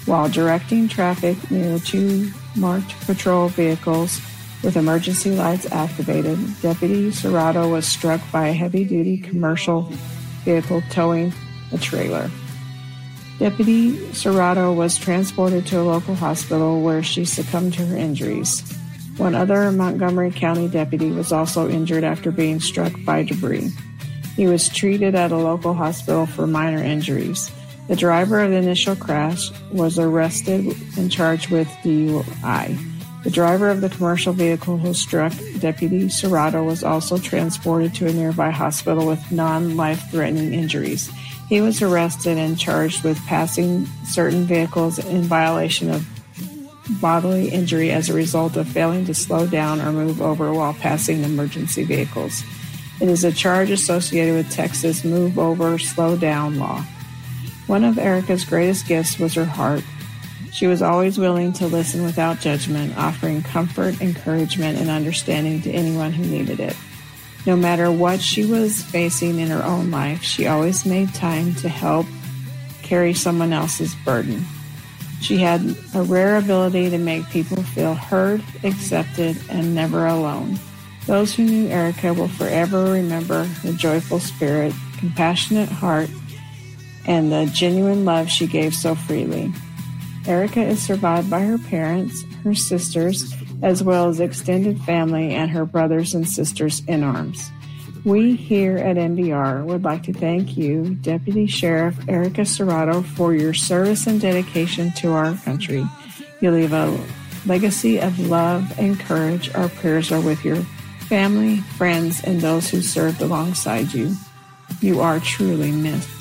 While directing traffic near two marked patrol vehicles with emergency lights activated, Deputy Serrato was struck by a heavy-duty commercial vehicle towing a trailer. Deputy Serrato was transported to a local hospital where she succumbed to her injuries. One other Montgomery County deputy was also injured after being struck by debris. He was treated at a local hospital for minor injuries. The driver of the initial crash was arrested and charged with DUI. The driver of the commercial vehicle who struck Deputy Serrato was also transported to a nearby hospital with non-life-threatening injuries. He was arrested and charged with passing certain vehicles in violation of bodily injury as a result of failing to slow down or move over while passing emergency vehicles. It is a charge associated with Texas Move Over, Slow Down law. One of Erica's greatest gifts was her heart. She was always willing to listen without judgment, offering comfort, encouragement, and understanding to anyone who needed it. No matter what she was facing in her own life, she always made time to help carry someone else's burden. She had a rare ability to make people feel heard, accepted, and never alone. Those who knew Erica will forever remember her joyful spirit, compassionate heart, and the genuine love she gave so freely. Erica is survived by her parents, her sisters, as well as extended family and her brothers and sisters in arms. We here at MBR would like to thank you, Deputy Sheriff Erica Serrato, for your service and dedication to our country. You leave a legacy of love and courage. Our prayers are with your family, friends, and those who served alongside you. You are truly missed.